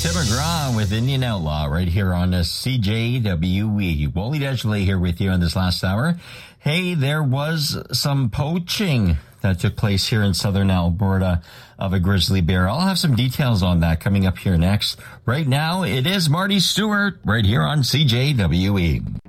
Tim McGraw with Indian Outlaw right here on CJWE. Wally Deschley here with you on this last hour. Hey, there was some poaching that took place here in southern Alberta of a grizzly bear. I'll have some details on that coming up here next. Right now, it is Marty Stewart right here on CJWE.